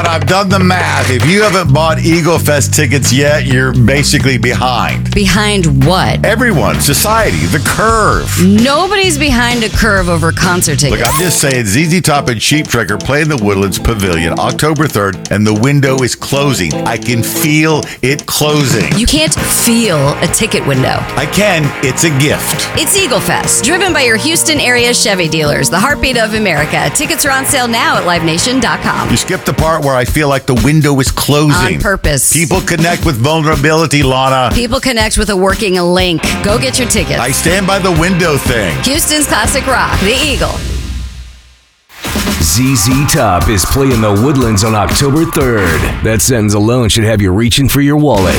Lon, I've done the math. If you haven't bought Eagle Fest tickets yet, you're basically behind. Behind what? Everyone, society, the curve. Nobody's behind a curve over concert tickets. Look, I'm just saying, ZZ Top and Cheap Trick are playing the Woodlands Pavilion October 3rd, and the window is closing. I can feel it closing. You can't feel a ticket window. I can. It's a gift. It's Eagle Fest, driven by your Houston area Chevy dealers, the heartbeat of America. Tickets are on sale now at livenation.com. You skipped the part where I feel like the window is closing. On purpose. People connect with vulnerability, Lana. People connect with a working link. Go get your tickets. I stand by the window thing. Houston's classic rock, the Eagle. ZZ Top is playing the Woodlands on October 3rd. That sentence alone should have you reaching for your wallet.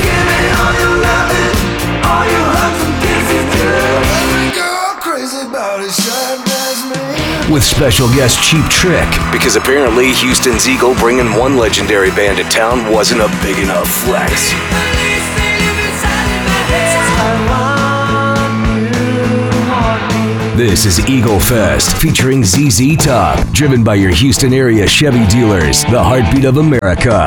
With special guest Cheap Trick, because apparently Houston's Eagle bringing one legendary band to town wasn't a big enough flex. This is Eagle Fest, featuring ZZ Top, driven by your Houston area Chevy dealers, the heartbeat of America.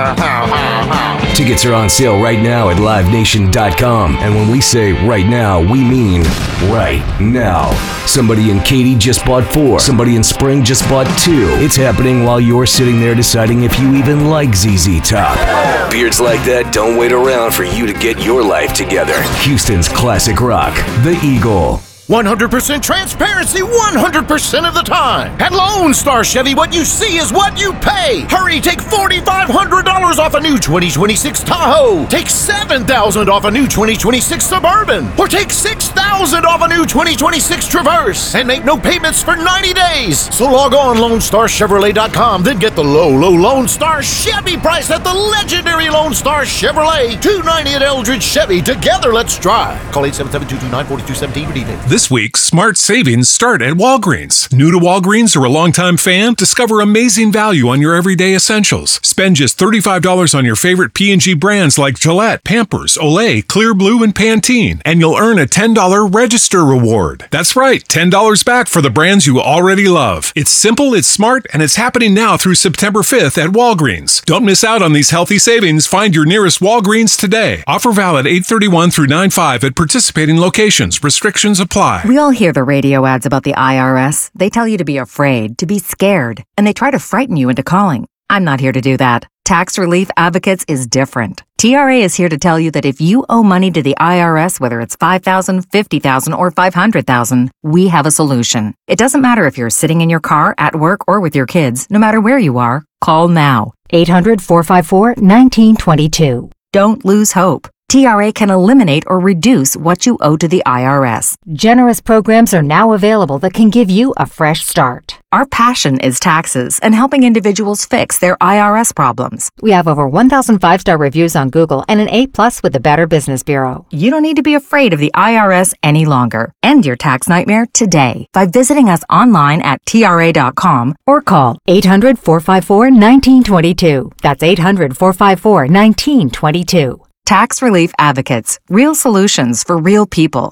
Tickets are on sale right now at livenation.com, and when we say right now, we mean right now. Somebody in Katy just bought 4. Somebody in Spring just bought 2. It's happening while you're sitting there deciding if you even like ZZ Top. Beards like that don't wait around for you to get your life together. Houston's classic rock, the Eagle. 100% transparency 100% of the time. At Lone Star Chevy, what you see is what you pay. Hurry, take $4,500 off a new 2026 Tahoe. Take $7,000 off a new 2026 Suburban. Or take $6,000 off a new 2026 Traverse. And make no payments for 90 days. So log on LoneStarChevrolet.com, then get the low Lone Star Chevy price at the legendary Lone Star Chevrolet. $290 at Eldridge Chevy. Together, let's drive. Call 877-229-4217 for details. This week, smart savings start at Walgreens. New to Walgreens or a longtime fan? Discover amazing value on your everyday essentials. Spend just $35 on your favorite P&G brands like Gillette, Pampers, Olay, Clear Blue, and Pantene, and you'll earn a $10 register reward. That's right, $10 back for the brands you already love. It's simple, it's smart, and it's happening now through September 5th at Walgreens. Don't miss out on these healthy savings. Find your nearest Walgreens today. Offer valid 8/31 through 9/5 at participating locations. Restrictions apply. We all hear the radio ads about the IRS. They tell you to be afraid, to be scared, and they try to frighten you into calling. I'm not here to do that. Tax Relief Advocates is different. TRA is here to tell you that if you owe money to the IRS, whether it's $5,000, $50,000, or $500,000, we have a solution. It doesn't matter if you're sitting in your car, at work, or with your kids. No matter where you are, call now. 800-454-1922. Don't lose hope. TRA can eliminate or reduce what you owe to the IRS. Generous programs are now available that can give you a fresh start. Our passion is taxes and helping individuals fix their IRS problems. We have over 1,000 5-star reviews on Google and an A+ with the Better Business Bureau. You don't need to be afraid of the IRS any longer. End your tax nightmare today by visiting us online at TRA.com or call 800-454-1922. That's 800-454-1922. Tax Relief Advocates. Real solutions for real people.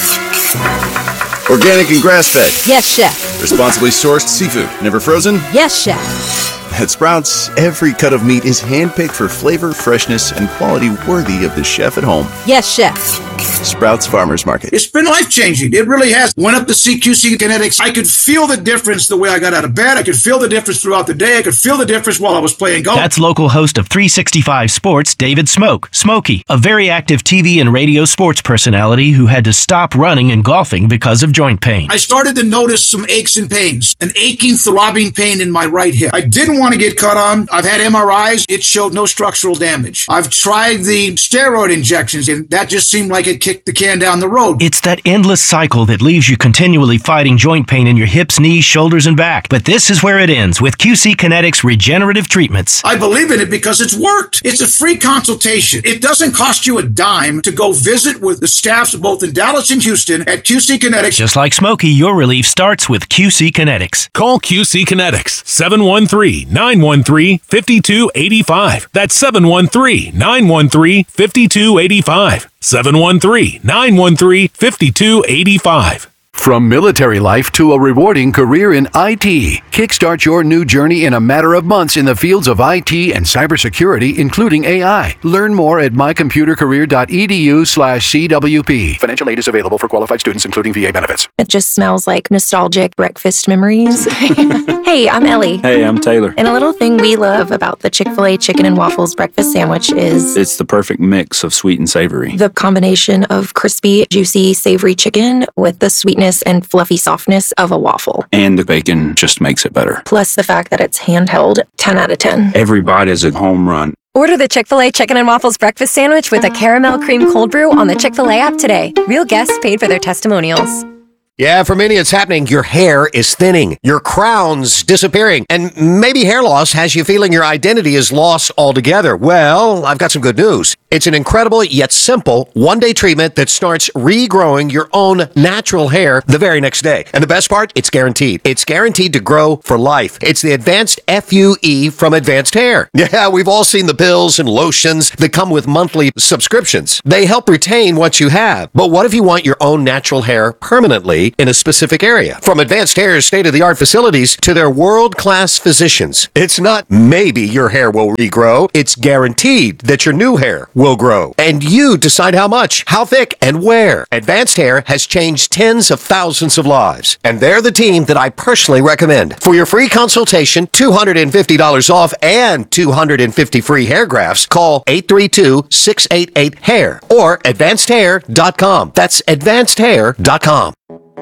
Organic and grass-fed. Yes, chef. Responsibly sourced seafood. Never frozen? Yes, chef. At Sprouts, every cut of meat is handpicked for flavor, freshness, and quality worthy of the chef at home. Yes, chef. Sprouts Farmers Market. It's been life-changing. It really has. Went up to see QC Kinetics. I could feel the difference the way I got out of bed. I could feel the difference throughout the day. I could feel the difference while I was playing golf. That's local host of 365 Sports, David Smokey, a very active TV and radio sports personality who had to stop running and golfing because of joint pain. I started to notice some aches and pains, an aching, throbbing pain in my right hip. I didn't want to get cut on. I've had MRIs. It showed no structural damage. I've tried the steroid injections, and that just seemed like it kicked the can down the road. It's that endless cycle that leaves you continually fighting joint pain in your hips, knees, shoulders, and back. But this is where it ends with QC Kinetics regenerative treatments. I believe in it because it's worked. It's a free consultation. It doesn't cost you a dime to go visit with the staffs both in Dallas and Houston at QC Kinetics. Just like Smokey, your relief starts with QC Kinetics. Call QC Kinetics, 713-913-5285. That's 713-913-5285. 713-913-5285. From military life to a rewarding career in IT, kickstart your new journey in a matter of months in the fields of IT and cybersecurity, including AI. Learn more at mycomputercareer.edu/CWP. Financial aid is available for qualified students, including VA benefits. It just smells like nostalgic breakfast memories. Hey, I'm Ellie. Hey, I'm Taylor. And a little thing we love about the Chick-fil-A chicken and waffles breakfast sandwich is it's the perfect mix of sweet and savory. The combination of crispy, juicy, savory chicken with the sweetness and fluffy softness of a waffle. And the bacon just makes it better. Plus the fact that it's handheld, 10 out of 10. Every bite is a home run. Order the Chick-fil-A Chicken and Waffles breakfast sandwich with a caramel cream cold brew on the Chick-fil-A app today. Real guests paid for their testimonials. Yeah, for many it's happening. Your hair is thinning, your crown's disappearing, and maybe hair loss has you feeling your identity is lost altogether. Well, I've got some good news. It's an incredible yet simple one-day treatment that starts regrowing your own natural hair the very next day. And the best part, it's guaranteed. It's guaranteed to grow for life. It's the Advanced FUE from Advanced Hair. Yeah, we've all seen the pills and lotions that come with monthly subscriptions. They help retain what you have. But what if you want your own natural hair permanently in a specific area? From Advanced Hair's state-of-the-art facilities to their world-class physicians, it's not maybe your hair will regrow. It's guaranteed that your new hair will grow. And you decide how much, how thick, and where. Advanced Hair has changed tens of thousands of lives. And they're the team that I personally recommend. For your free consultation, $250 off, and 250 free hair grafts, call 832-688-HAIR or advancedhair.com. That's advancedhair.com.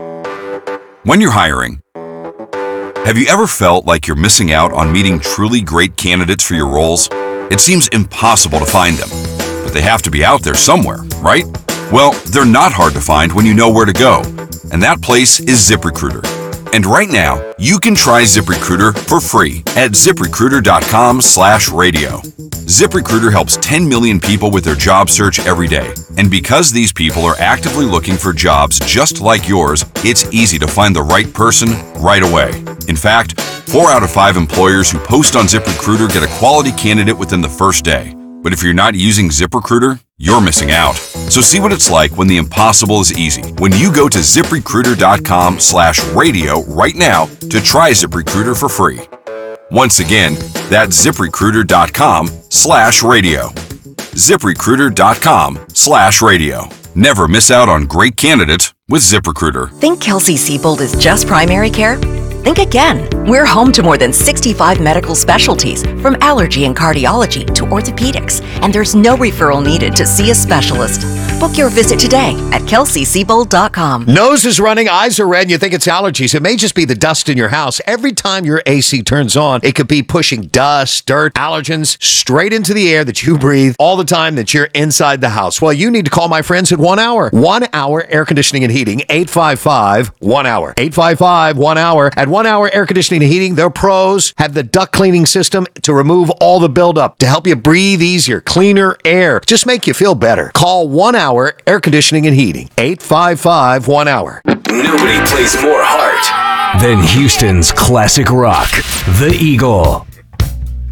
When you're hiring, have you ever felt like you're missing out on meeting truly great candidates for your roles? It seems impossible to find them, but they have to be out there somewhere, right? Well, they're not hard to find when you know where to go, and that place is ZipRecruiter. And right now, you can try ZipRecruiter for free at ZipRecruiter.com/radio. ZipRecruiter helps 10 million people with their job search every day. And because these people are actively looking for jobs just like yours, it's easy to find the right person right away. In fact, 4 out of 5 employers who post on ZipRecruiter get a quality candidate within the first day. But if you're not using ZipRecruiter, you're missing out. So see what it's like when the impossible is easy. When you go to ZipRecruiter.com/radio right now to try ZipRecruiter for free. Once again, that's ZipRecruiter.com/radio. ZipRecruiter.com/radio. Never miss out on great candidates with ZipRecruiter. Think Kelsey-Seybold is just primary care? Think again. We're home to more than 65 medical specialties, from allergy and cardiology to orthopedics, and there's no referral needed to see a specialist. Book your visit today at KelseySeybold.com. Nose is running, eyes are red, and you think it's allergies. It may just be the dust in your house. Every time your AC turns on, it could be pushing dust, dirt, allergens straight into the air that you breathe all the time that you're inside the house. Well, you need to call my friends at 1 Hour. 1 Hour Air Conditioning and Heating, 855-1-HOUR. 855-1-HOUR. At 1 Hour Air Conditioning and Heating, their pros have the duct cleaning system to remove all the buildup, to help you breathe easier, cleaner air, just make you feel better. Call 1 Hour Air Conditioning and Heating, 855-1-HOUR. Nobody plays more heart than Houston's classic rock, The Eagle.